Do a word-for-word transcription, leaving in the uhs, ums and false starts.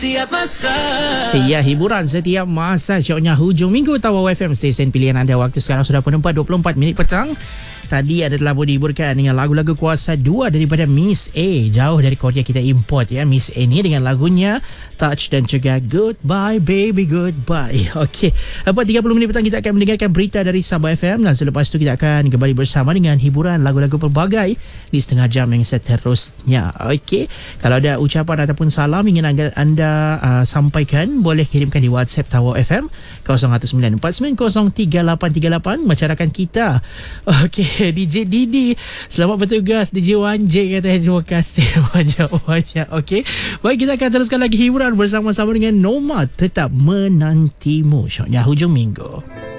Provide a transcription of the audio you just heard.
Setiap masa. Ya, hiburan setiap masa. Syoknya hujung minggu Tawau F M, stesen pilihan anda. Waktu sekarang sudah pukul empat dua puluh empat minit petang. Tadi ada telah pun dihiburkan dengan lagu-lagu kuasa dua daripada Miss A. Jauh dari Korea kita import ya Miss A ni dengan lagunya Touch dan juga Goodbye Baby Goodbye. Okey, empat tiga puluh minit petang kita akan mendengarkan berita dari Sabah F M dan selepas itu kita akan kembali bersama dengan hiburan lagu-lagu pelbagai di setengah jam yang seterusnya. Okey, kalau ada ucapan ataupun salam ingin anda, anda uh, sampaikan, boleh kirimkan di WhatsApp Tawau F M kosong satu sembilan empat sembilan kosong tiga lapan tiga lapan masyarakat kita. Okey, D J Didi, selamat bertugas. D J Wan J kata terima kasih banyak-banyak. Okey, baik, kita akan teruskan lagi hiburan bersama-sama dengan Noma. Tetap menantimu. Syoknya hujung minggu.